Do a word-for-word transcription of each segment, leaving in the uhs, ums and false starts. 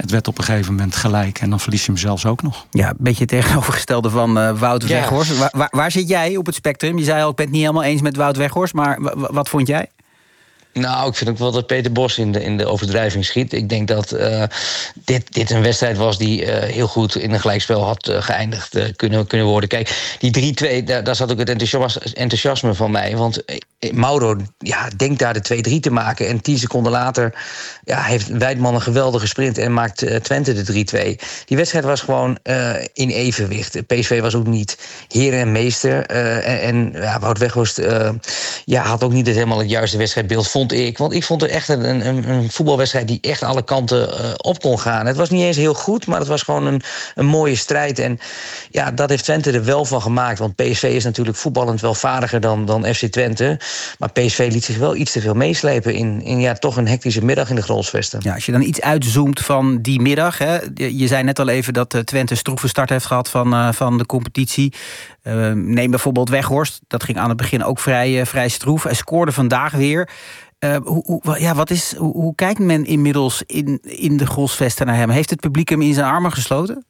Het werd op een gegeven moment gelijk en dan verlies je hem zelfs ook nog. Ja, een beetje het tegenovergestelde van uh, Wout Ja. Weghorst. Waar, waar, waar zit jij op het spectrum? Je zei al, ik ben het niet helemaal eens met Wout Weghorst, maar w- wat vond jij? Nou, ik vind ook wel dat Peter Bos in de, in de overdrijving schiet. Ik denk dat uh, dit, dit een wedstrijd was die uh, heel goed in een gelijkspel had uh, geëindigd uh, kunnen, kunnen worden. Kijk, die drie twee, daar, daar zat ook het enthousiasme, enthousiasme van mij. Want uh, Mauro ja, denkt daar de twee drie te maken. En tien seconden later ja, heeft Weidman een geweldige sprint en maakt uh, Twente de drie twee. Die wedstrijd was gewoon uh, in evenwicht. P S V was ook niet heer en meester. Uh, en en ja, Wout Weghorst uh, ja, had ook niet het helemaal het juiste wedstrijdbeeld, vond ik. Want ik vond het echt een, een, een voetbalwedstrijd die echt alle kanten uh, op kon gaan. Het was niet eens heel goed, maar het was gewoon een, een mooie strijd. En ja, dat heeft Twente er wel van gemaakt. Want P S V is natuurlijk voetballend wel vaardiger dan, dan F C Twente. Maar P S V liet zich wel iets te veel meeslepen in, in ja, toch een hectische middag in de Grolsvesten. Ja, als je dan iets uitzoomt van die middag. Hè, je zei net al even dat Twente een stroeve start heeft gehad van, uh, van de competitie. Uh, neem bijvoorbeeld Weghorst. Dat ging aan het begin ook vrij, uh, vrij stroef. Hij scoorde vandaag weer. Uh, hoe, hoe, ja, wat is, hoe, hoe kijkt men inmiddels in, in de Grolsvesten naar hem? Heeft het publiek hem in zijn armen gesloten?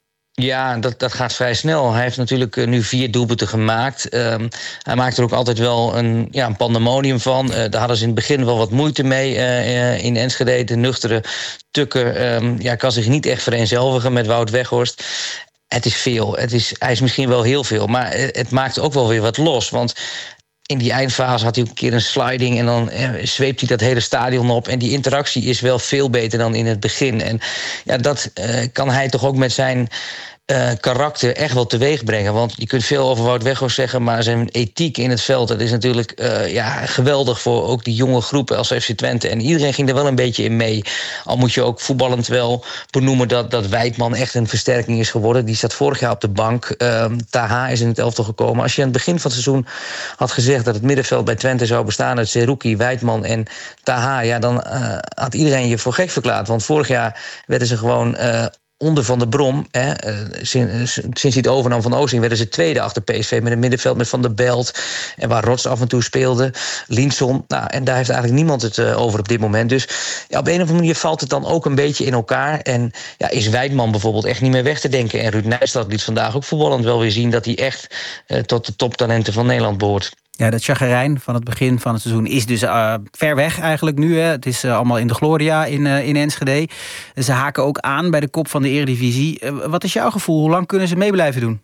Ja, dat, dat gaat vrij snel. Hij heeft natuurlijk uh, nu vier doelpunten gemaakt. Um, hij maakt er ook altijd wel een, ja, een pandemonium van. Uh, daar hadden ze in het begin wel wat moeite mee uh, uh, in Enschede. De nuchtere Tukker um, ja, kan zich niet echt vereenzelvigen met Wout Weghorst. Het is veel. Het is, hij is misschien wel heel veel. Maar het maakt ook wel weer wat los. Want in die eindfase had hij ook een keer een sliding en dan eh, zweept hij dat hele stadion op. En die interactie is wel veel beter dan in het begin. En ja, dat uh, kan hij toch ook met zijn uh, karakter echt wel teweeg brengen. Want je kunt veel over Wout Weghorst zeggen, maar zijn ethiek in het veld, dat is natuurlijk uh, ja, geweldig voor ook die jonge groepen als F C Twente. En iedereen ging er wel een beetje in mee. Al moet je ook voetballend wel benoemen dat, dat Weidman echt een versterking is geworden. Die zat vorig jaar op de bank. Uh, Taha is in het elftal gekomen. Als je aan het begin van het seizoen had gezegd dat het middenveld bij Twente zou bestaan uit Seruki, Weidman en Taha, ja, dan uh, had iedereen je voor gek verklaard. Want vorig jaar werden ze gewoon Uh, onder Van der Brom, hè, sinds, sinds hij het overnam van Oosting, werden ze tweede achter P S V met een middenveld met Van der Belt en waar Rots af en toe speelde, Linson. Nou, en daar heeft eigenlijk niemand het uh, over op dit moment. Dus ja, op een of andere manier valt het dan ook een beetje in elkaar. En ja, is Weidman bijvoorbeeld echt niet meer weg te denken. En Ruud Nijstad liet vandaag ook voetballend wel weer zien dat hij echt uh, tot de toptalenten van Nederland behoort. Ja, dat chagrijn van het begin van het seizoen is dus uh, ver weg eigenlijk nu. Hè. Het is uh, allemaal in de Gloria in, uh, in Enschede. Ze haken ook aan bij de kop van de Eredivisie. Uh, wat is jouw gevoel? Hoe lang kunnen ze mee blijven doen?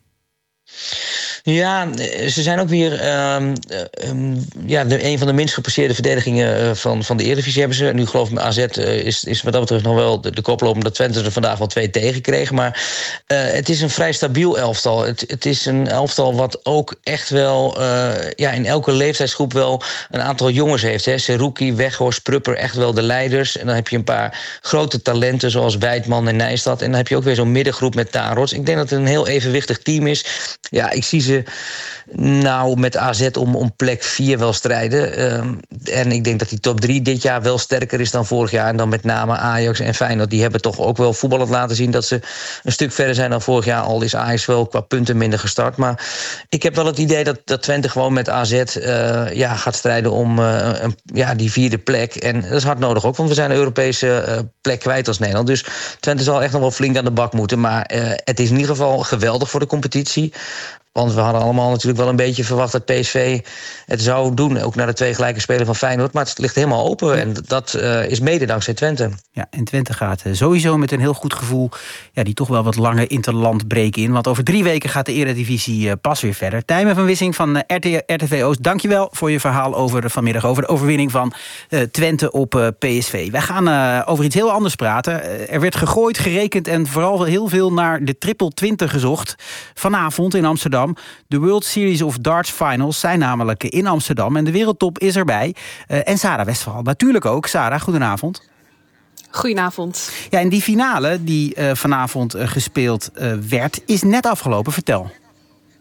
Ja, ze zijn ook weer um, um, ja, de, een van de minst gepasseerde verdedigingen uh, van, van de Eredivisie hebben ze. Nu geloof ik met A Z uh, is, is wat dat betreft nog wel de, de koploper, omdat Twente er vandaag wel twee tegen kreeg. Maar uh, het is een vrij stabiel elftal. Het, het is een elftal wat ook echt wel uh, ja, in elke leeftijdsgroep wel een aantal jongens heeft. Hè. Seruki, Weghorst, Prupper, echt wel de leiders. En dan heb je een paar grote talenten zoals Weidman en Nijstad. En dan heb je ook weer zo'n middengroep met Tarots. Ik denk dat het een heel evenwichtig team is. Ja, ik zie ze nou met A Z om, om plek vier wel strijden. Um, en ik denk dat die top drie dit jaar wel sterker is dan vorig jaar. En dan met name Ajax en Feyenoord. Die hebben toch ook wel voetballend laten zien dat ze een stuk verder zijn dan vorig jaar. Al is Ajax wel qua punten minder gestart. Maar ik heb wel het idee dat, dat Twente gewoon met A Z uh, ja, gaat strijden om uh, een, ja, die vierde plek. En dat is hard nodig ook, want we zijn een Europese uh, plek kwijt als Nederland. Dus Twente zal echt nog wel flink aan de bak moeten. Maar uh, het is in ieder geval geweldig voor de competitie. Want we hadden allemaal natuurlijk wel een beetje verwacht dat P S V het zou doen. Ook naar de twee gelijke spelen van Feyenoord. Maar het ligt helemaal open. En dat uh, is mede dankzij Twente. Ja, en Twente gaat sowieso met een heel goed gevoel ja, die toch wel wat lange interland breken in. Want over drie weken gaat de Eredivisie uh, pas weer verder. Tijmen van Wissing van uh, R T V Oost. Dankjewel voor je verhaal over vanmiddag. Over de overwinning van uh, Twente op uh, P S V. Wij gaan uh, over iets heel anders praten. Uh, er werd gegooid, gerekend en vooral heel veel naar de triple twintig gezocht. Vanavond in Amsterdam. De World Series of Darts Finals zijn namelijk in Amsterdam. En de wereldtop is erbij. Uh, en Sarah Westphal natuurlijk ook. Sarah, goedenavond. Goedenavond. Ja, en die finale die uh, vanavond uh, gespeeld uh, werd, is net afgelopen. Vertel.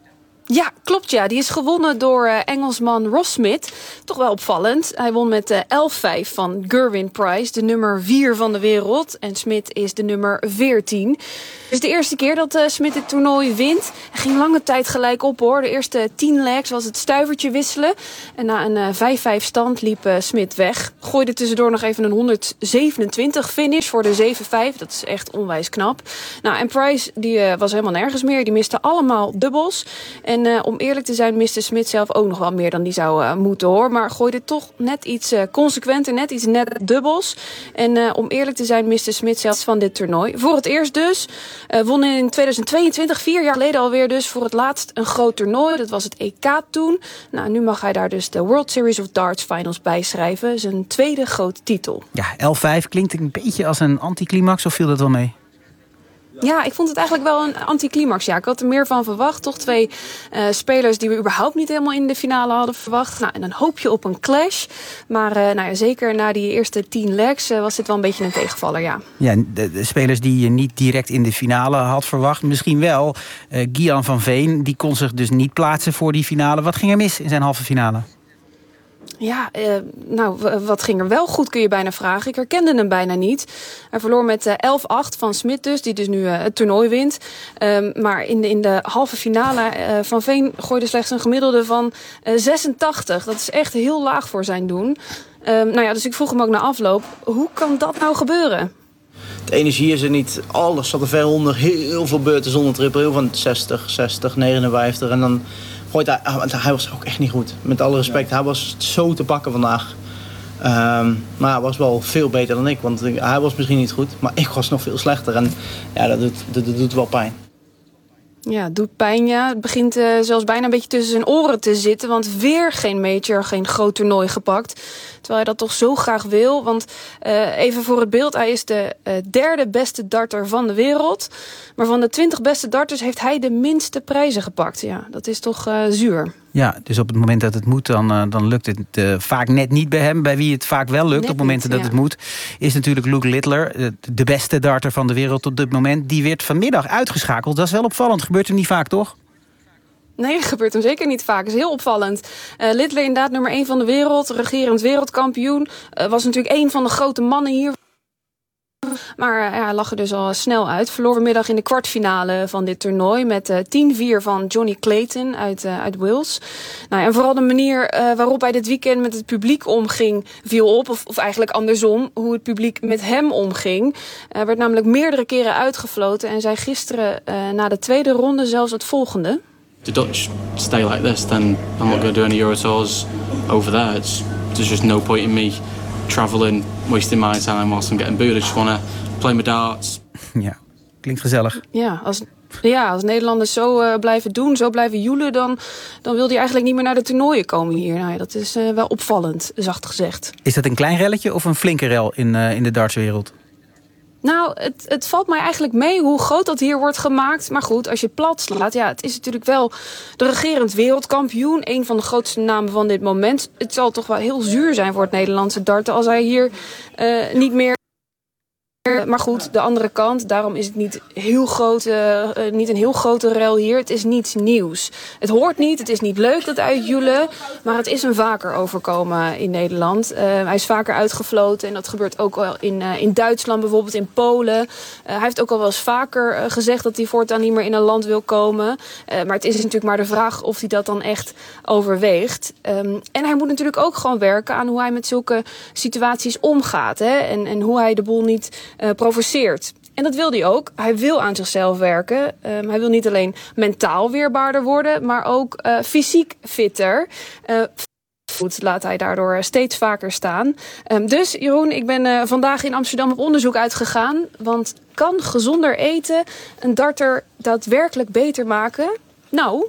Ja, klopt ja. Die is gewonnen door uh, Engelsman Ross Smith. Toch wel opvallend. Hij won met uh, elf vijf van Gerwin Price, de nummer vier van de wereld. En Smith is de nummer veertien. Het is de eerste keer dat uh, Smith dit toernooi wint. Hij ging lange tijd gelijk op hoor. De eerste tien legs was het stuivertje wisselen. En na een uh, vijf vijf stand liep uh, Smith weg. Gooide tussendoor nog even een honderdzevenentwintig finish voor de zeven vijf. Dat is echt onwijs knap. Nou, en Price die, uh, was helemaal nergens meer. Die miste allemaal dubbels. En uh, om eerlijk te zijn miste Smith zelf ook nog wel meer dan die zou uh, moeten hoor. Maar gooide toch net iets uh, consequenter, net iets net dubbels. En uh, om eerlijk te zijn miste Smith zelfs van dit toernooi. Voor het eerst dus. Uh, won in tweeduizend tweeëntwintig, vier jaar geleden alweer dus, voor het laatst een groot toernooi. Dat was het E K toen. Nou, nu mag hij daar dus de World Series of Darts Finals bij schrijven. Zijn tweede grote titel. Ja, elf vijf klinkt een beetje als een anticlimax, of viel dat wel mee? Ja, ik vond het eigenlijk wel een anticlimax. Ja, ik had er meer van verwacht. Toch twee uh, spelers die we überhaupt niet helemaal in de finale hadden verwacht. Nou, en dan hoop je op een clash. Maar uh, nou ja, zeker na die eerste tien legs uh, was dit wel een beetje een tegenvaller, ja. Ja, de, de spelers die je niet direct in de finale had verwacht. Misschien wel. Uh, Gian van Veen, die kon zich dus niet plaatsen voor die finale. Wat ging er mis in zijn halve finale? Ja, uh, nou, wat ging er wel goed, kun je bijna vragen. Ik herkende hem bijna niet. Hij verloor met uh, elf acht van Smith dus, die dus nu uh, het toernooi wint. Um, maar in de, in de halve finale uh, Van Veen gooide slechts een gemiddelde van uh, zesentachtig. Dat is echt heel laag voor zijn doen. Um, nou ja, dus ik vroeg hem ook na afloop, hoe kan dat nou gebeuren? De energie is er niet. Alles zat er ver onder. Heel veel beurten zonder triple. Heel van zestig, zestig, negenenvijftig. En dan gooit hij... Hij was ook echt niet goed. Met alle respect. Hij was zo te pakken vandaag. Um, maar hij was wel veel beter dan ik. Want hij was misschien niet goed. Maar ik was nog veel slechter. En ja, dat doet, dat, dat doet wel pijn. Ja, het doet pijn, ja. Het begint uh, zelfs bijna een beetje tussen zijn oren te zitten. Want weer geen major, geen groot toernooi gepakt. Terwijl hij dat toch zo graag wil. Want uh, even voor het beeld, hij is de uh, derde beste darter van de wereld. Maar van de twintig beste darters heeft hij de minste prijzen gepakt. Ja, dat is toch uh, zuur. Ja, dus op het moment dat het moet, dan, uh, dan lukt het uh, vaak net niet bij hem. Bij wie het vaak wel lukt, net op momenten niet, dat ja. het moet, is natuurlijk Luke Littler, uh, de beste darter van de wereld op dit moment. Die werd vanmiddag uitgeschakeld. Dat is wel opvallend. Gebeurt hem niet vaak, toch? Nee, dat gebeurt hem zeker niet vaak. Dat is heel opvallend. Uh, Littler inderdaad nummer één van de wereld, regerend wereldkampioen. Uh, was natuurlijk één van de grote mannen hier. Maar uh, ja, hij lag er dus al snel uit. Verloor vanmiddag in de kwartfinale van dit toernooi met uh, tien vier van Johnny Clayton uit, uh, uit Wales. Nou, en vooral de manier uh, waarop hij dit weekend met het publiek omging viel op. Of, of eigenlijk andersom, hoe het publiek met hem omging. Hij uh, werd namelijk meerdere keren uitgefloten en zei gisteren uh, na de tweede ronde zelfs het volgende. The Dutch stay like this, then I'm not going to do any Eurotours over there. It's, there's just no point in me travelling, wasting my time whilst I'm getting booed. I just want to play my darts. Ja, klinkt gezellig. Ja, als, ja, als Nederlanders zo uh, blijven doen, zo blijven joelen, dan, dan wil hij eigenlijk niet meer naar de toernooien komen hier. Nou ja, dat is uh, wel opvallend, zacht gezegd. Is dat een klein relletje of een flinke rel in, uh, in de dartswereld? Nou, het, het valt mij eigenlijk mee hoe groot dat hier wordt gemaakt. Maar goed, als je het plat slaat, ja, het is natuurlijk wel de regerend wereldkampioen. Een van de grootste namen van dit moment. Het zal toch wel heel zuur zijn voor het Nederlandse darten als hij hier uh, niet meer... Maar goed, de andere kant, daarom is het niet, heel groot, uh, niet een heel grote rel hier. Het is niets nieuws. Het hoort niet, het is niet leuk dat uitjoelen, maar het is hem vaker overkomen in Nederland. Uh, hij is vaker uitgefloten en dat gebeurt ook wel in, uh, in Duitsland, bijvoorbeeld in Polen. Uh, hij heeft ook al wel eens vaker uh, gezegd dat hij voortaan niet meer in een land wil komen. Uh, maar het is natuurlijk maar de vraag of hij dat dan echt overweegt. Um, en hij moet natuurlijk ook gewoon werken aan hoe hij met zulke situaties omgaat. Hè? En, en hoe hij de boel niet... Uh, provoceert. En dat wil hij ook. Hij wil aan zichzelf werken. Um, hij wil niet alleen mentaal weerbaarder worden, maar ook uh, fysiek fitter. Uh, Goed, laat hij daardoor steeds vaker staan. Um, dus Jeroen, ik ben uh, vandaag in Amsterdam op onderzoek uitgegaan. Want kan gezonder eten een darter daadwerkelijk beter maken? Nou...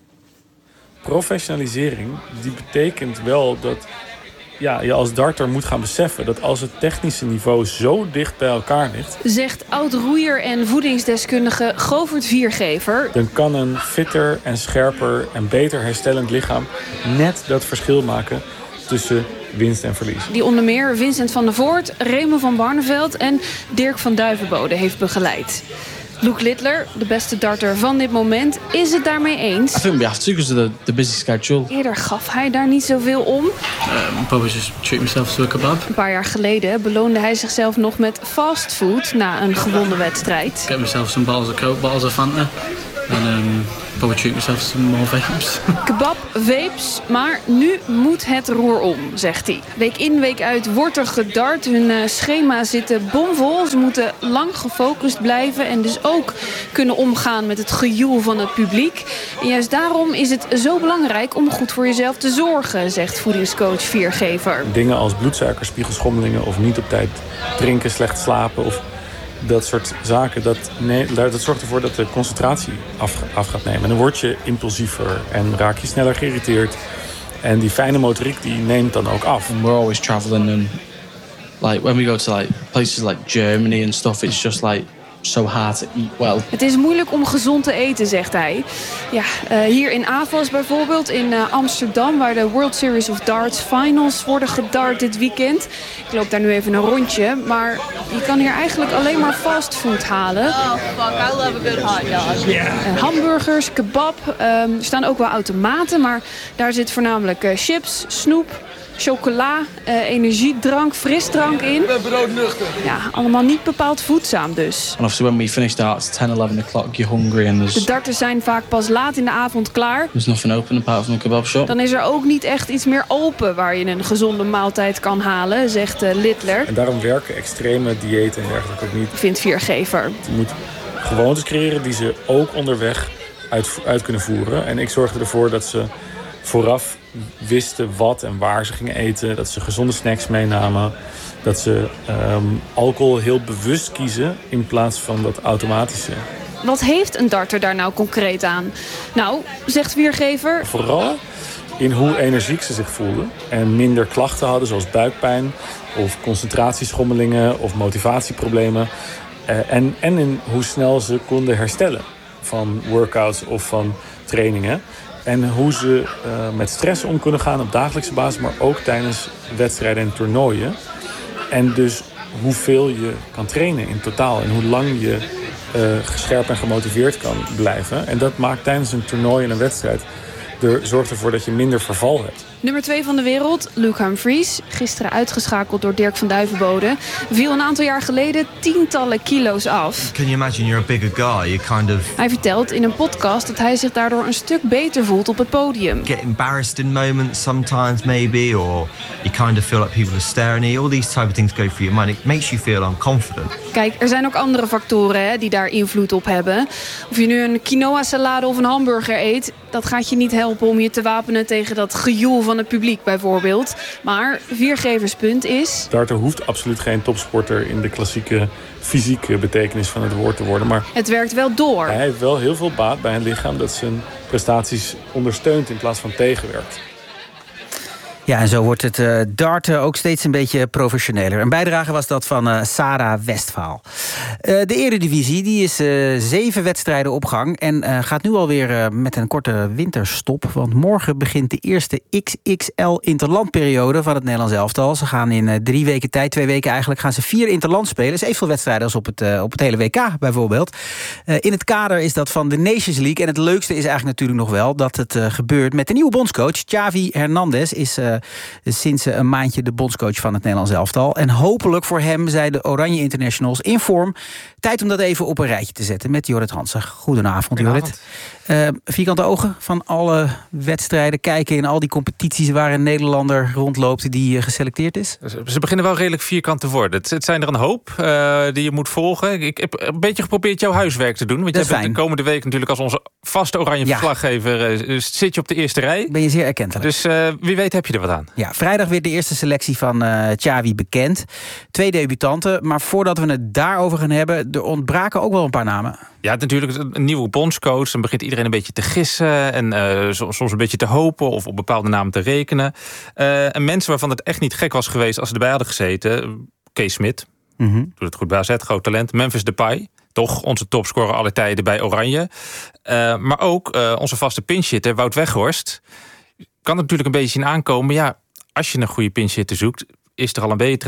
Professionalisering, die betekent wel dat... Ja, je als darter moet gaan beseffen dat als het technische niveau zo dicht bij elkaar ligt... Zegt oud-roeier en voedingsdeskundige Govert Viergever... dan kan een fitter en scherper en beter herstellend lichaam net dat verschil maken tussen winst en verlies. Die onder meer Vincent van der Voort, Raymond van Barneveld en Dirk van Duivenbode heeft begeleid. Luke Littler, de beste darter van dit moment, is het daarmee eens. I think we have to because of the, the busy schedule. Eerder gaf hij daar niet zoveel om. Um, probably just treat myself to a kebab. Een paar jaar geleden beloonde hij zichzelf nog met fastfood na een gewonnen wedstrijd. Get myself some bottles of Coke, bottles of Fanta. And um, probably treat myself to some more vapes. Kebab, vapes, maar nu moet het roer om, zegt hij. Week in, week uit wordt er gedart. Hun uh, schema zitten bomvol. Ze moeten lang gefocust blijven en dus ook kunnen omgaan met het gejoel van het publiek. En juist daarom is het zo belangrijk om goed voor jezelf te zorgen, zegt voedingscoach Viergever. Dingen als bloedsuiker, spiegelschommelingen of niet op tijd drinken, slecht slapen of dat soort zaken, dat, nee, dat zorgt ervoor dat de concentratie af, af gaat nemen. En dan word je impulsiever en raak je sneller geïrriteerd. En die fijne motoriek die neemt dan ook af. We're always traveling and like when we go to like places like Germany and stuff, it's just like so hard to eat well. Het is moeilijk om gezond te eten, zegt hij. Ja, uh, hier in A V O S bijvoorbeeld, in uh, Amsterdam, waar de World Series of Darts Finals worden gedart dit weekend. Ik loop daar nu even een rondje, maar je kan hier eigenlijk alleen maar fastfood halen. Oh fuck, I love a good hot dog. Yeah. Uh, hamburgers, kebab, um, er staan ook wel automaten, maar daar zit voornamelijk uh, chips, snoep, chocola, uh, energiedrank, frisdrank in. Ik ben broodnuchter. Ja, allemaal niet bepaald voedzaam dus. And obviously when we finish darts ten, eleven o'clock, you're hungry and there's... De darters zijn vaak pas laat in de avond klaar. There's nothing open apart from a kebab shop. Dan is er ook niet echt iets meer open waar je een gezonde maaltijd kan halen, zegt uh, Littler. En daarom werken extreme diëten en dergelijke ook niet. Vindt Viergever. Je moet gewoontes creëren die ze ook onderweg uit, uit kunnen voeren. En ik zorgde ervoor dat ze vooraf wisten wat en waar ze gingen eten. Dat ze gezonde snacks meenamen. Dat ze um, alcohol heel bewust kiezen in plaats van dat automatische. Wat heeft een darter daar nou concreet aan? Nou, zegt Viergever... Vooral in hoe energiek ze zich voelden. En minder klachten hadden zoals buikpijn of concentratieschommelingen of motivatieproblemen. Uh, en, en in hoe snel ze konden herstellen van workouts of van trainingen. En hoe ze uh, met stress om kunnen gaan op dagelijkse basis, maar ook tijdens wedstrijden en toernooien. En dus hoeveel je kan trainen in totaal en hoe lang je uh, scherp en gemotiveerd kan blijven. En dat maakt tijdens een toernooi en een wedstrijd, er zorgt ervoor dat je minder verval hebt. Nummer twee van de wereld, Luke Humphries, gisteren uitgeschakeld door Dirk van Duivenbode, viel een aantal jaar geleden tientallen kilo's af. Can you imagine you're a bigger guy? You kind of... Hij vertelt in een podcast dat hij zich daardoor een stuk beter voelt op het podium. Get embarrassed in moments sometimes maybe, or you kind of feel like people are staring at you. All these type of things go through your mind. It makes you feel unconfident. Kijk, er zijn ook andere factoren hè, die daar invloed op hebben. Of je nu een quinoa salade of een hamburger eet, dat gaat je niet helpen om je te wapenen tegen dat gejoel van het publiek bijvoorbeeld. Maar Viergeverspunt is... Darter hoeft absoluut geen topsporter in de klassieke fysieke betekenis van het woord te worden. Maar het werkt wel door. Hij heeft wel heel veel baat bij een lichaam dat zijn prestaties ondersteunt in plaats van tegenwerkt. Ja, en zo wordt het uh, darten ook steeds een beetje professioneler. Een bijdrage was dat van uh, Sarah Westphal. Uh, de Eredivisie die is uh, zeven wedstrijden op gang en uh, gaat nu alweer uh, met een korte winterstop. Want morgen begint de eerste X X L interlandperiode van het Nederlands elftal. Ze gaan in uh, drie weken tijd, twee weken eigenlijk, gaan ze vier interland spelen. Dat is evenveel wedstrijden als op het, uh, op het hele W K bijvoorbeeld. Uh, in het kader is dat van de Nations League. En het leukste is eigenlijk natuurlijk nog wel dat het uh, gebeurt met de nieuwe bondscoach. Xavi Hernandez is uh, sinds een maandje de bondscoach van het Nederlands elftal. En hopelijk voor hem zijn de Oranje Internationals in vorm. Tijd om dat even op een rijtje te zetten met Jorrit Hansen. Goedenavond, Jorrit. Uh, vierkante ogen van alle wedstrijden kijken in al die competities waar een Nederlander rondloopt die uh, geselecteerd is? Ze beginnen wel redelijk vierkant te worden. Het, het zijn er een hoop uh, die je moet volgen. Ik heb een beetje geprobeerd jouw huiswerk te doen. Want jij bent de komende week natuurlijk als onze vaste oranje ja. verslaggever uh, zit je op de eerste rij. Ben je zeer erkentelijk. Dus uh, wie weet heb je er wat aan. Ja, vrijdag weer de eerste selectie van uh, Xavi bekend. Twee debutanten, maar voordat we het daarover gaan hebben, er ontbraken ook wel een paar namen. Ja, natuurlijk een nieuwe bondscoach. Dan begint iedereen een beetje te gissen en uh, soms een beetje te hopen of op bepaalde namen te rekenen. Uh, en mensen waarvan het echt niet gek was geweest als ze erbij hadden gezeten. Kees Smit, mm-hmm. doet het goed bij A Z, groot talent. Memphis Depay, toch onze topscorer alle tijden bij Oranje. Uh, maar ook uh, onze vaste pinchhitter Wout Weghorst. Kan er natuurlijk een beetje in aankomen. Ja, als je een goede pinchhitter zoekt, is er al een betere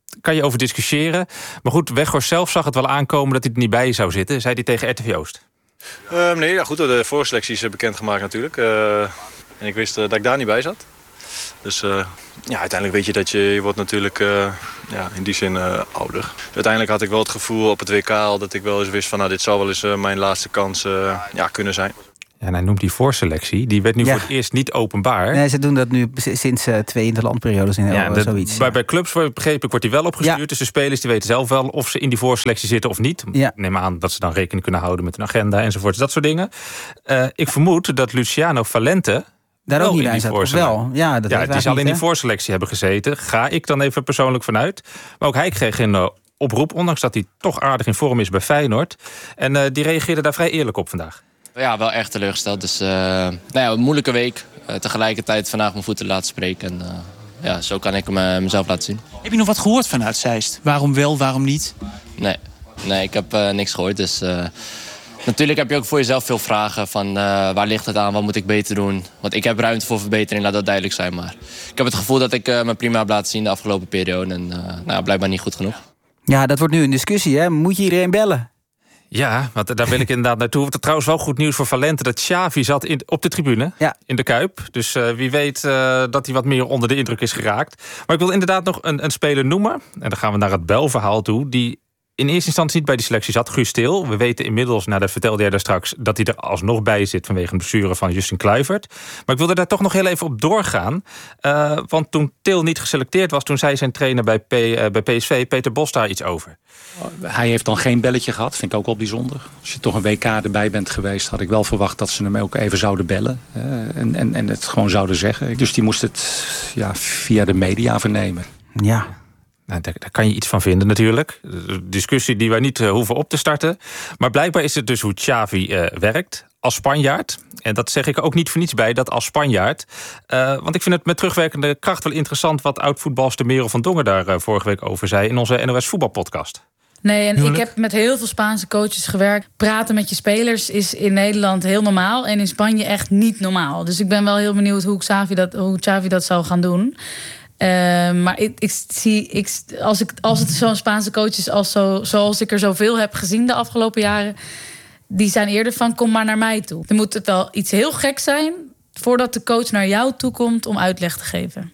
kan je over discussiëren. Maar goed, Weghorst zelf zag het wel aankomen dat hij er niet bij zou zitten. Zei hij tegen R T V Oost. Uh, nee, ja, goed, de voorselectie is bekendgemaakt natuurlijk. Uh, en ik wist uh, dat ik daar niet bij zat. Dus uh, ja, uiteindelijk weet je dat je, je wordt natuurlijk uh, ja, in die zin uh, ouder. Uiteindelijk had ik wel het gevoel op het W K al dat ik wel eens wist van nou, dit zou wel eens uh, mijn laatste kans uh, ja, kunnen zijn. Ja, en hij noemt die voorselectie. Die werd nu ja. voor het eerst niet openbaar. Nee, ze doen dat nu sinds uh, twee interlandperiodes in ja, de, zoiets. Bij, bij clubs, begreep ik, wordt die wel opgestuurd. Ja. Dus de spelers die weten zelf wel of ze in die voorselectie zitten of niet. Ja. Ik neem aan dat ze dan rekening kunnen houden met een agenda enzovoort. Dat soort dingen. Uh, ik vermoed dat Luciano Valente daar ook niet bij zat, of wel? Ja, dat ja, die zal in die voorselectie hebben gezeten. Ga ik dan even persoonlijk vanuit. Maar ook hij kreeg een uh, oproep, ondanks dat hij toch aardig in vorm is bij Feyenoord. En uh, die reageerde daar vrij eerlijk op vandaag. Ja, wel echt teleurgesteld. Dus uh, nou ja, een moeilijke week. Uh, tegelijkertijd vandaag mijn voeten laten spreken. En uh, ja, zo kan ik hem, uh, mezelf laten zien. Heb je nog wat gehoord vanuit Zeist? Waarom wel, waarom niet? Nee, nee ik heb uh, niks gehoord. Dus uh, natuurlijk heb je ook voor jezelf veel vragen. Van uh, waar ligt het aan? Wat moet ik beter doen? Want ik heb ruimte voor verbetering, laat dat duidelijk zijn. Maar ik heb het gevoel dat ik uh, me prima heb laten zien de afgelopen periode. En uh, nou ja, blijkbaar niet goed genoeg. Ja, dat wordt nu een discussie, hè? Moet je iedereen bellen? Ja, want daar wil ik inderdaad naartoe. Het is trouwens wel goed nieuws voor Valente dat Xavi zat in, op de tribune, ja. in de Kuip. Dus uh, wie weet uh, dat hij wat meer onder de indruk is geraakt. Maar ik wil inderdaad nog een, een speler noemen. En dan gaan we naar het belverhaal toe. Die in eerste instantie niet bij die selectie zat, Guus Til. We weten inmiddels, nou, dat vertelde jij daar straks, dat hij er alsnog bij zit vanwege een blessure van Justin Kluivert. Maar ik wilde daar toch nog heel even op doorgaan. Uh, want toen Til niet geselecteerd was, toen zei zijn trainer bij, P, uh, bij P S V, Peter Bos, daar iets over. Hij heeft dan geen belletje gehad, vind ik ook wel bijzonder. Als je toch een W K erbij bent geweest, had ik wel verwacht dat ze hem ook even zouden bellen. Uh, en, en, en het gewoon zouden zeggen. Dus die moest het ja, via de media vernemen. Ja. Nou, daar, daar kan je iets van vinden natuurlijk. Discussie die wij niet uh, hoeven op te starten. Maar blijkbaar is het dus hoe Xavi uh, werkt als Spanjaard. En dat zeg ik ook niet voor niets bij, dat als Spanjaard. Uh, want ik vind het met terugwerkende kracht wel interessant wat oud-voetbalster Merel van Dongen daar uh, vorige week over zei in onze N O S voetbalpodcast. Nee, en ik heb met heel veel Spaanse coaches gewerkt. Praten met je spelers is in Nederland heel normaal en in Spanje echt niet normaal. Dus ik ben wel heel benieuwd hoe Xavi dat, hoe Xavi dat zal gaan doen. Uh, maar ik, ik zie, ik, als, ik, als het zo'n Spaanse coach is als zo, zoals ik er zoveel heb gezien de afgelopen jaren, die zijn eerder van kom maar naar mij toe. Dan moet het wel iets heel gek zijn voordat de coach naar jou toe komt om uitleg te geven.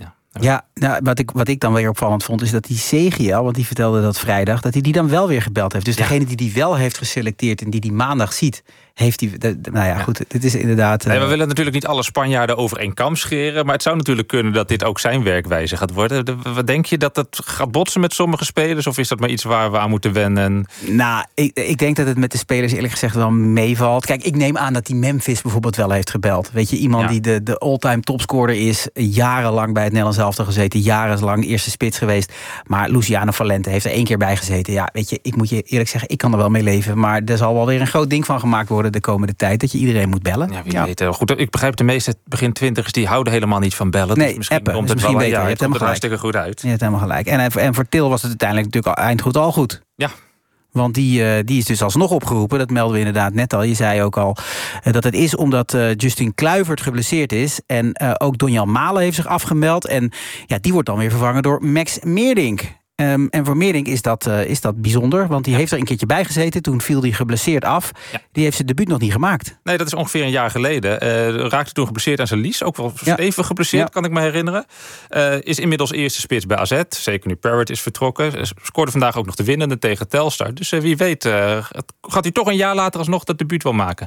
Ja, nou, wat, ik, wat ik dan weer opvallend vond is dat die Segiel, want die vertelde dat vrijdag, dat hij die dan wel weer gebeld heeft. Dus ja. degene die die wel heeft geselecteerd en die die maandag ziet, heeft die. De, de, nou ja, ja, goed, dit is inderdaad. Nee, we willen natuurlijk niet alle Spanjaarden over één kam scheren, maar het zou natuurlijk kunnen dat dit ook zijn werkwijze gaat worden. De, wat denk je, dat het gaat botsen met sommige spelers, of is dat maar iets waar we aan moeten wennen? Nou, ik, ik denk dat het met de spelers eerlijk gezegd wel meevalt. Kijk, ik neem aan dat die Memphis bijvoorbeeld wel heeft gebeld. Weet je, iemand ja. die de, de all-time topscorer is, jarenlang bij het Nederlands elftal gezeten, jarenlang eerste spits geweest. Maar Luciano Valente heeft er één keer bij gezeten. Ja, weet je, ik moet je eerlijk zeggen, ik kan er wel mee leven, maar er zal wel weer een groot ding van gemaakt worden de komende tijd, dat je iedereen moet bellen. Ja, wie ja. weet. Goed, ik begrijp de meeste begin twintigers die houden helemaal niet van bellen. Nee, dus misschien appen, komt is het misschien wel, beter. ja, Je het hebt komt er helemaal hartstikke goed uit. Je hebt helemaal gelijk. En, en voor Til was het uiteindelijk natuurlijk al eind goed al goed. Ja. Want die, uh, die is dus alsnog opgeroepen. Dat melden we inderdaad net al. Je zei ook al uh, dat het is omdat uh, Justin Kluivert geblesseerd is. En uh, ook Donjan Malen heeft zich afgemeld. En ja, die wordt dan weer vervangen door Max Meerdink. Um, en voor Meerdink is dat, uh, is dat bijzonder. Want die ja. heeft er een keertje bij gezeten. Toen viel hij geblesseerd af. Ja. Die heeft zijn debuut nog niet gemaakt. Nee, dat is ongeveer een jaar geleden. Uh, raakte toen geblesseerd aan zijn lies. Ook wel ja. stevig geblesseerd, ja. kan ik me herinneren. Uh, is inmiddels eerste spits bij A Z. Zeker nu Parrott is vertrokken. Uh, scoorde vandaag ook nog de winnende tegen Telstar. Dus uh, wie weet uh, gaat hij toch een jaar later alsnog dat debuut wel maken.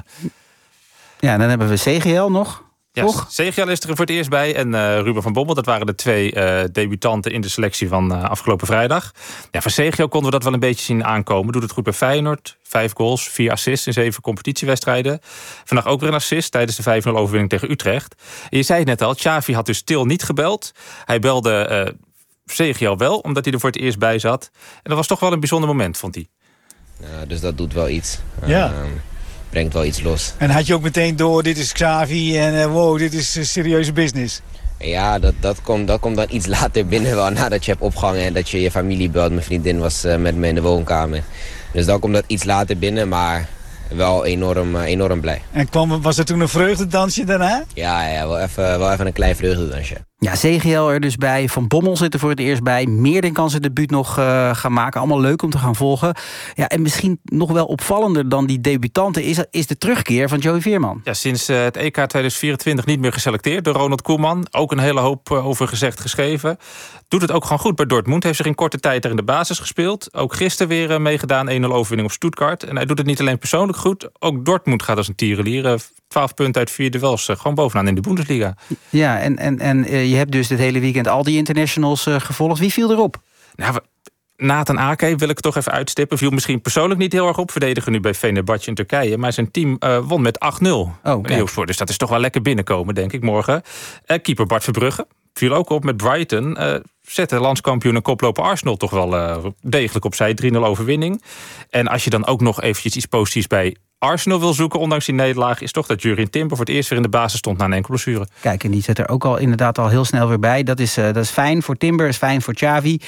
Ja, en dan hebben we C G L nog. Ja, Segiel is er voor het eerst bij en uh, Ruben van Bommel. Dat waren de twee uh, debutanten in de selectie van uh, afgelopen vrijdag. Ja, van Segiel konden we dat wel een beetje zien aankomen. Doet het goed bij Feyenoord. Vijf goals, vier assists in zeven competitiewedstrijden. Vandaag ook weer een assist tijdens de vijf nul overwinning tegen Utrecht. En je zei het net al, Xavi had dus Til niet gebeld. Hij belde uh, Segiel wel, omdat hij er voor het eerst bij zat. En dat was toch wel een bijzonder moment, vond hij. Ja, dus dat doet wel iets. Ja. Uh, brengt wel iets los. En had je ook meteen door, dit is Xavi en uh, wow, dit is uh, serieuze business? Ja, dat, dat, komt, dat komt dan iets later binnen, wel nadat je hebt opgehangen en dat je je familie belt. Mijn vriendin was uh, met me in de woonkamer. Dus dan komt dat iets later binnen, maar wel enorm, uh, enorm blij. En kwam, was er toen een vreugdedansje daarna? Ja, ja wel, even, wel even een klein vreugdedansje. Ja, C G L er dus bij. Van Bommel zit er voor het eerst bij. Meerdink kan zijn debuut nog uh, gaan maken. Allemaal leuk om te gaan volgen. Ja, en misschien nog wel opvallender dan die debutanten is, is de terugkeer van Joey Veerman. Ja, sinds uh, het E K tweeduizend vierentwintig niet meer geselecteerd door Ronald Koeman. Ook een hele hoop uh, over gezegd geschreven. Doet het ook gewoon goed bij Dortmund. Heeft zich in korte tijd er in de basis gespeeld. Ook gisteren weer uh, meegedaan. één nul overwinning op Stuttgart. En hij doet het niet alleen persoonlijk goed. Ook Dortmund gaat als een tierenlier. Uh, twaalf punten uit vier duels. Uh, gewoon bovenaan in de Bundesliga. Ja, en, en, en uh, je hebt dus het hele weekend al die internationals uh, gevolgd. Wie viel erop? Nou, we... Nathan Ake wil ik toch even uitstippen. Viel misschien persoonlijk niet heel erg op. Verdediger nu bij Fenerbahce in Turkije. Maar zijn team uh, won met acht nul. Oh, dus dat is toch wel lekker binnenkomen, denk ik, morgen. Uh, keeper Bart Verbrugge viel ook op met Brighton. Uh, zette landskampioen en koploper Arsenal toch wel uh, degelijk opzij. drie nul overwinning. En als je dan ook nog eventjes iets positiefs bij Arsenal wil zoeken, ondanks die nederlaag, is toch dat Jurien Timber voor het eerst weer in de basis stond na een enkele blessure. Kijk, en die zit er ook al inderdaad al heel snel weer bij. Dat is, uh, dat is fijn voor Timber, is fijn voor Xavi.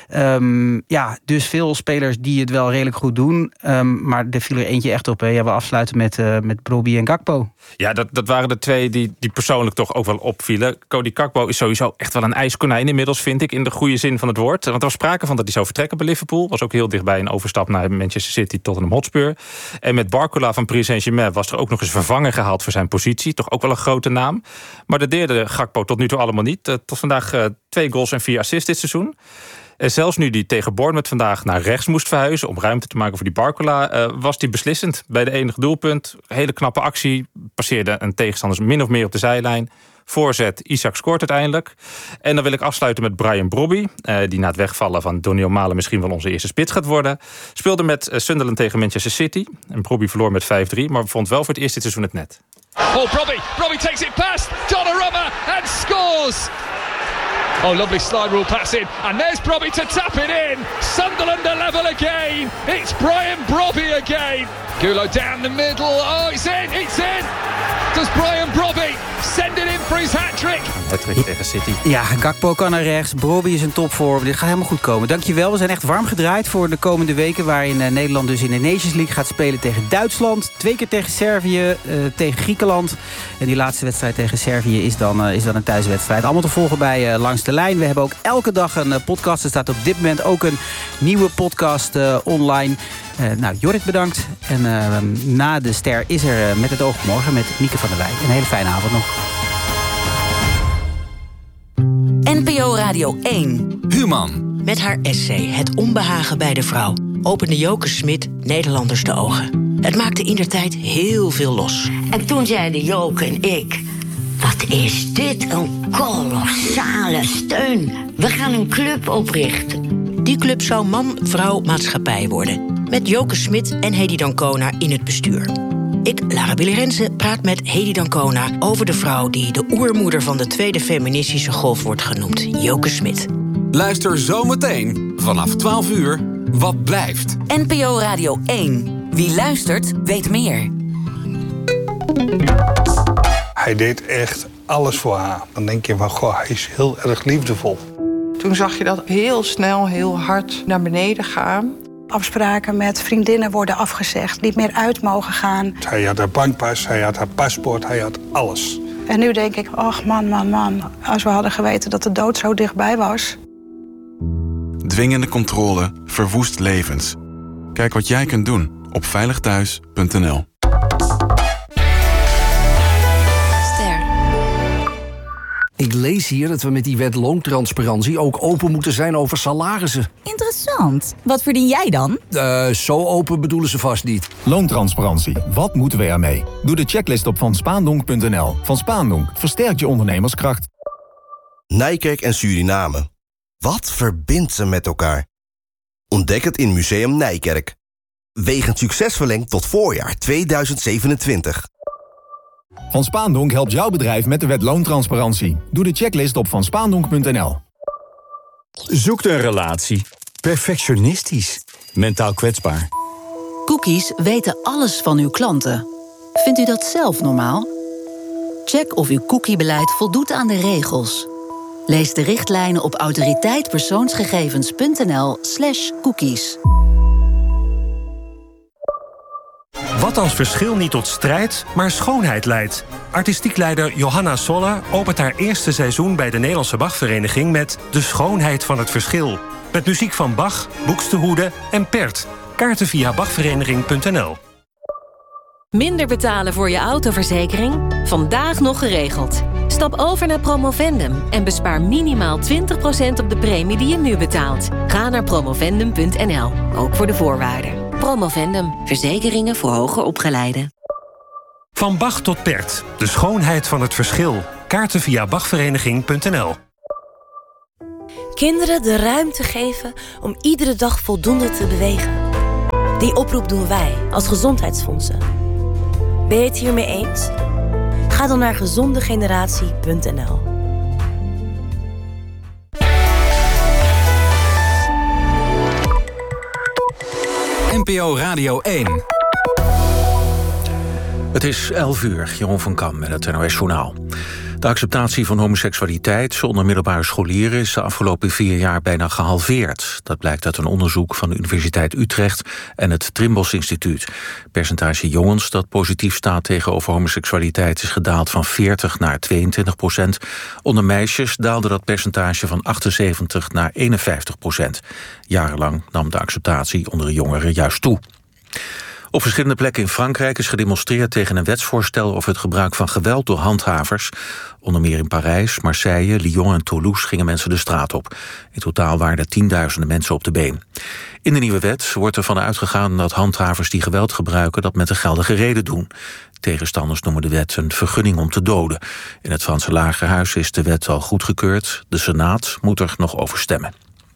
Um, ja, dus veel spelers die het wel redelijk goed doen. Um, maar er viel er eentje echt op. Hè. Ja, we afsluiten met, uh, met Brobbey en Gakpo. Ja, dat, dat waren de twee die, die persoonlijk toch ook wel opvielen. Cody Gakpo is sowieso echt wel een ijskonijn inmiddels, vind ik, in de goede zin van het woord. Want er was sprake van dat hij zou vertrekken bij Liverpool. Was ook heel dichtbij een overstap naar Manchester City tot een Hotspur. En met Barcola van Paris Saint-Germain was er ook nog eens vervanger gehaald voor zijn positie. Toch ook wel een grote naam. Maar dat deerde Gakpo tot nu toe allemaal niet. Uh, tot vandaag uh, twee goals en vier assists dit seizoen. En zelfs nu die tegen Bournemouth vandaag naar rechts moest verhuizen om ruimte te maken voor die Barcola, uh, was die beslissend bij de enige doelpunt. Hele knappe actie. Passeerde een tegenstander min of meer op de zijlijn. Voorzet, Isaac scoort uiteindelijk. En dan wil ik afsluiten met Brian Brobbey, uh, die na het wegvallen van Donny Malen misschien wel onze eerste spits gaat worden. Speelde met uh, Sunderland tegen Manchester City. En Brobbey verloor met vijf drie, maar vond wel voor het eerst dit seizoen het net. Oh, Brobbey. Brobbey takes it past Donnarumma and scores! Oh, lovely slide rule pass in. And there's Brobbey to tap it in. Sunderland are level again. It's Brian Brobbey again. Gulo down the middle. Oh, it's in. It's in. Does Brian Brobbey send it in for his hat-trick? Hat-trick tegen City. Ja, Gakpo kan naar rechts. Brobbey is een topvorm. Dit gaat helemaal goed komen. Dankjewel. We zijn echt warm gedraaid voor de komende weken, waarin uh, Nederland dus in de Nations League gaat spelen tegen Duitsland. Twee keer tegen Servië, uh, tegen Griekenland. En die laatste wedstrijd tegen Servië is dan, uh, is dan een thuiswedstrijd. Allemaal te volgen bij uh, Langs de Lijn. We hebben ook elke dag een uh, podcast. Er staat op dit moment ook een nieuwe podcast uh, online. Uh, nou, Jorrit bedankt. En uh, na de ster is er uh, Met het oog op morgen met Mieke van der Wij. Een hele fijne avond nog. N P O Radio één. Human. Met haar essay Het onbehagen bij de vrouw opende Joke Smit Nederlanders de ogen. Het maakte indertijd heel veel los. En toen zeiden Joke en ik: wat is dit een kolossale steun. We gaan een club oprichten. Die club zou man, vrouw, maatschappij worden. Met Joke Smit en Hedy Dancona in het bestuur. Ik, Lara Billy Rensen, praat met Hedy Dancona over de vrouw die de oermoeder van de tweede feministische golf wordt genoemd, Joke Smit. Luister zometeen vanaf twaalf uur Wat blijft. N P O Radio één. Wie luistert, weet meer. Hij deed echt alles voor haar. Dan denk je van, goh, hij is heel erg liefdevol. Toen zag je dat heel snel, heel hard naar beneden gaan. Afspraken met vriendinnen worden afgezegd, niet meer uit mogen gaan. Hij had haar bankpas, hij had haar paspoort, hij had alles. En nu denk ik, ach man, man, man. Als we hadden geweten dat de dood zo dichtbij was. Dwingende controle verwoest levens. Kijk wat jij kunt doen op veilig thuis punt n l. Ik lees hier dat we met die wet loontransparantie ook open moeten zijn over salarissen. Interessant. Wat verdien jij dan? Uh, zo open bedoelen ze vast niet. Loontransparantie. Wat moeten we ermee? Doe de checklist op van spaandonk punt n l. Van Spaandonk versterkt je ondernemerskracht. Nijkerk en Suriname. Wat verbindt ze met elkaar? Ontdek het in Museum Nijkerk. Wegend succes verlengd tot voorjaar tweeduizend zevenentwintig. Van Spaandonk helpt jouw bedrijf met de wet loontransparantie. Doe de checklist op van spaandonk punt n l. Zoekt een relatie. Perfectionistisch. Mentaal kwetsbaar. Cookies weten alles van uw klanten. Vindt u dat zelf normaal? Check of uw cookiebeleid voldoet aan de regels. Lees de richtlijnen op autoriteitpersoonsgegevens punt n l slash cookies. Wat als verschil niet tot strijd, maar schoonheid leidt? Artistiek leider Johanna Soller opent haar eerste seizoen bij de Nederlandse Bachvereniging met De Schoonheid van het Verschil. Met muziek van Bach, Buxtehude en Pert. Kaarten via bachvereniging punt n l. Minder betalen voor je autoverzekering? Vandaag nog geregeld. Stap over naar Promovendum en bespaar minimaal twintig procent op de premie die je nu betaalt. Ga naar promovendum punt n l, ook voor de voorwaarden. Promovendum, verzekeringen voor hoger opgeleiden. Van Bach tot Pert, de schoonheid van het verschil. Kaarten via bachvereniging punt n l. Kinderen de ruimte geven om iedere dag voldoende te bewegen. Die oproep doen wij als gezondheidsfondsen. Ben je het hiermee eens? Ga dan naar gezondegeneratie punt n l. N P O Radio één. Het is elf uur, Jeroen van Kam met het N O S-journaal. De acceptatie van homoseksualiteit onder middelbare scholieren is de afgelopen vier jaar bijna gehalveerd. Dat blijkt uit een onderzoek van de Universiteit Utrecht en het Trimbos Instituut. Het percentage jongens dat positief staat tegenover homoseksualiteit is gedaald van veertig naar tweeëntwintig procent. Onder meisjes daalde dat percentage van achtenzeventig naar eenenvijftig procent. Jarenlang nam de acceptatie onder de jongeren juist toe. Op verschillende plekken in Frankrijk is gedemonstreerd tegen een wetsvoorstel over het gebruik van geweld door handhavers. Onder meer in Parijs, Marseille, Lyon en Toulouse gingen mensen de straat op. In totaal waren er tienduizenden mensen op de been. In de nieuwe wet wordt ervan uitgegaan dat handhavers die geweld gebruiken dat met een geldige reden doen. Tegenstanders noemen de wet een vergunning om te doden. In het Franse Lagerhuis is de wet al goedgekeurd. De Senaat moet er nog over stemmen.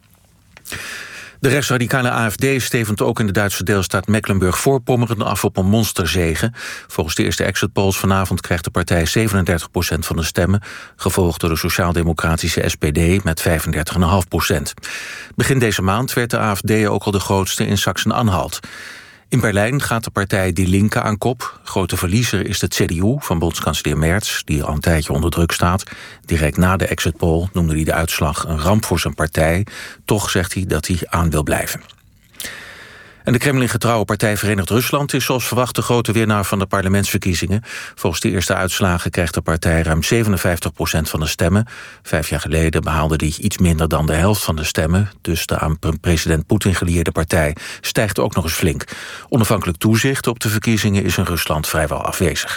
De rechtsradicale A F D stevend ook in de Duitse deelstaat Mecklenburg-Voorpommeren af op een monsterzege. Volgens de eerste exit polls vanavond krijgt de partij zevenendertig procent van de stemmen, gevolgd door de sociaal-democratische S P D met vijfendertig komma vijf procent. Begin deze maand werd de A F D ook al de grootste in Sachsen-Anhalt. In Berlijn gaat de partij Die Linke aan kop. Grote verliezer is de C D U van bondskanselier Merz, die al een tijdje onder druk staat. Direct na de exit poll noemde hij de uitslag een ramp voor zijn partij. Toch zegt hij dat hij aan wil blijven. En de Kremlin-getrouwe partij Verenigd Rusland is zoals verwacht de grote winnaar van de parlementsverkiezingen. Volgens de eerste uitslagen krijgt de partij ruim zevenenvijftig procent van de stemmen. Vijf jaar geleden behaalde die iets minder dan de helft van de stemmen. Dus de aan president Poetin gelieerde partij stijgt ook nog eens flink. Onafhankelijk toezicht op de verkiezingen is in Rusland vrijwel afwezig.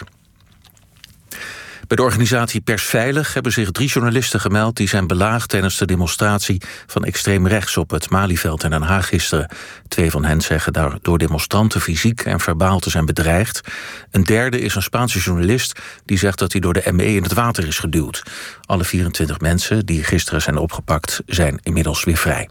Bij de organisatie Persveilig hebben zich drie journalisten gemeld die zijn belaagd tijdens de demonstratie van extreem rechts op het Malieveld in Den Haag gisteren. Twee van hen zeggen daar door demonstranten fysiek en verbaal te zijn bedreigd. Een derde is een Spaanse journalist die zegt dat hij door de M E in het water is geduwd. Alle vierentwintig mensen die gisteren zijn opgepakt zijn inmiddels weer vrij.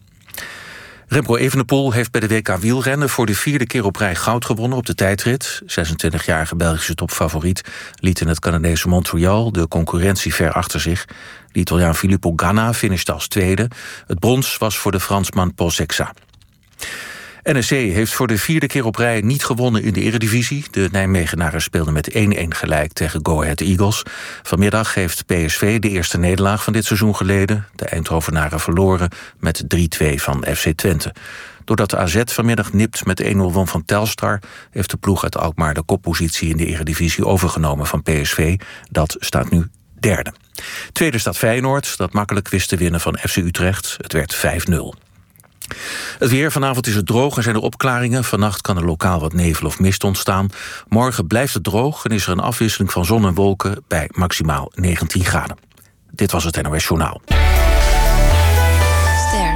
Remco Evenepoel heeft bij de W K wielrennen voor de vierde keer op rij goud gewonnen op de tijdrit. zesentwintigjarige Belgische topfavoriet liet in het Canadese Montreal de concurrentie ver achter zich. De Italiaan Filippo Ganna finishte als tweede. Het brons was voor de Fransman Paul Sexa. N E C heeft voor de vierde keer op rij niet gewonnen in de Eredivisie. De Nijmegenaren speelden met één-één gelijk tegen Go Ahead Eagles. Vanmiddag heeft P S V de eerste nederlaag van dit seizoen geleden. De Eindhovenaren verloren met drie-twee van F C Twente. Doordat de A Z vanmiddag nipt met één nul won van Telstar, heeft de ploeg uit Alkmaar de koppositie in de Eredivisie overgenomen van P S V. Dat staat nu derde. Tweede staat Feyenoord, dat makkelijk wist te winnen van F C Utrecht. Het werd vijf nul. Het weer, vanavond is het droog en zijn er opklaringen. Vannacht kan er lokaal wat nevel of mist ontstaan. Morgen blijft het droog en is er een afwisseling van zon en wolken bij maximaal negentien graden. Dit was het N O S Journaal. Ster.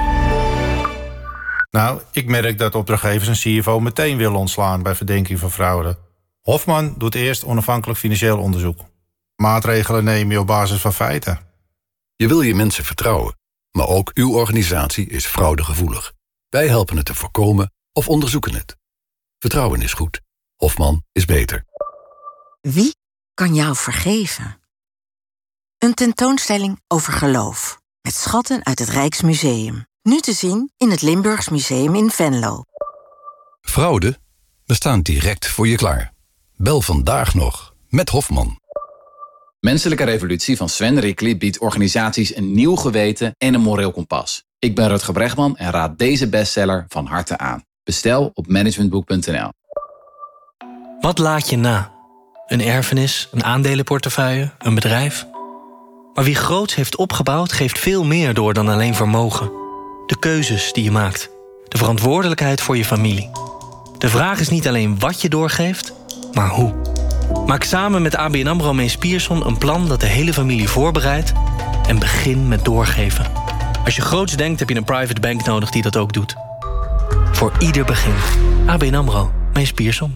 Nou, ik merk dat opdrachtgevers een C F O meteen willen ontslaan bij verdenking van fraude. Hofman doet eerst onafhankelijk financieel onderzoek. Maatregelen neem je op basis van feiten. Je wil je mensen vertrouwen. Maar ook uw organisatie is fraudegevoelig. Wij helpen het te voorkomen of onderzoeken het. Vertrouwen is goed. Hofman is beter. Wie kan jou vergeven? Een tentoonstelling over geloof. Met schatten uit het Rijksmuseum. Nu te zien in het Limburgs Museum in Venlo. Fraude? We staan direct voor je klaar. Bel vandaag nog met Hofman. Menselijke Revolutie van Sven Rickli biedt organisaties een nieuw geweten en een moreel kompas. Ik ben Rutger Bregman en raad deze bestseller van harte aan. Bestel op managementboek punt n l. Wat laat je na? Een erfenis, een aandelenportefeuille, een bedrijf? Maar wie groots heeft opgebouwd, geeft veel meer door dan alleen vermogen. De keuzes die je maakt. De verantwoordelijkheid voor je familie. De vraag is niet alleen wat je doorgeeft, maar hoe. Maak samen met A B N AMRO Mees Pierson een plan dat de hele familie voorbereidt en begin met doorgeven. Als je groots denkt, heb je een private bank nodig die dat ook doet. Voor ieder begin. A B N AMRO Mees Pierson.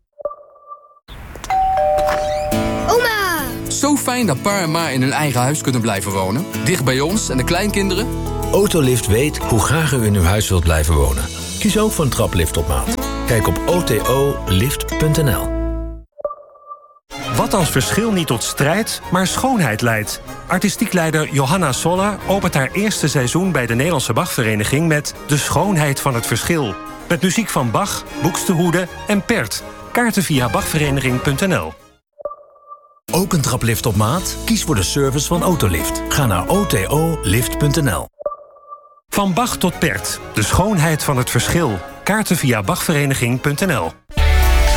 Oma! Zo fijn dat pa en ma in hun eigen huis kunnen blijven wonen. Dicht bij ons en de kleinkinderen. Autolift weet hoe graag u in uw huis wilt blijven wonen. Kies ook voor een traplift op maat. Kijk op o t o lift punt n l. Wat als verschil niet tot strijd, maar schoonheid leidt? Artistiek leider Johanna Soller opent haar eerste seizoen bij de Nederlandse Bachvereniging met De Schoonheid van het Verschil. Met muziek van Bach, Buxtehude en Pärt. Kaarten via bachvereniging punt n l. Ook een traplift op maat? Kies voor de service van Autolift. Ga naar o t o lift punt n l. Van Bach tot Pärt. De Schoonheid van het Verschil. Kaarten via bachvereniging punt n l.